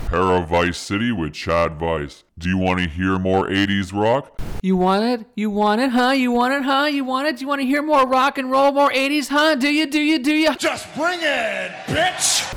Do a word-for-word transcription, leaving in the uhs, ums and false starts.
Para Vice City with Chad Vice. Do you want to hear more eighties rock? You want it? You want it, huh? You want it, huh? You want it? Do you want to hear more rock and roll, more eighties, huh? Do you, do you, do you? Just bring it, bitch!